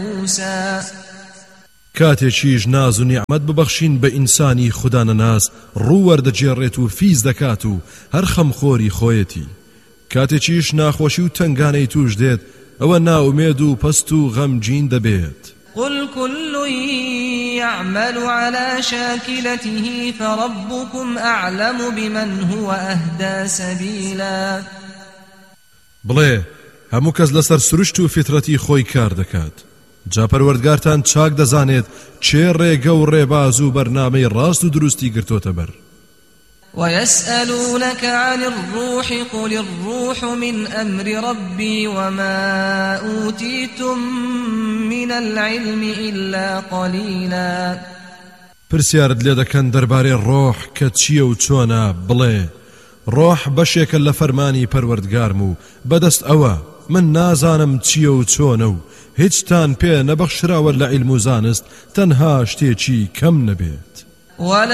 موسى کاتێکیش ناز و نیعمەت ببەخشین بە ئینسانی خوددا نەناس ڕوووەردەجێڕێت و فیز دەکات و هەر خەمخۆری خۆیەتی کاتێکیش ناخۆشی و تنگانەی توش دێت ئەوە ناومێد و پەست و غەمگین دەبێت قل كل يعمل على شاكلته فربكم أعلم بمن هو أهدى سبيلا بڵێ هەموو کەس لەسەر سروشت و فیترەتی خۆی کار دەکات جا پەروەردگارتان چاک دەزانێت چێ ڕێگە و ڕێباز و بەرنامەی ڕاست و دروستی گرتۆتە بەر ويسألونك عن الروح قل الروح من أمر ربي وما أوتيتم من العلم إلا قليلا پرسیارت لێ دەکەن دەربارەی ڕۆح کە چییە و چۆنە بڵێ ڕۆح بەشێکە لە فەرمانی پەروەردگارم و بەدەست ئەوە من نازانم چییە و چۆنە و هیچتان پێ نەبەخشراوە لە عیلم و زانست تەنها شتێکی کەم نەبێت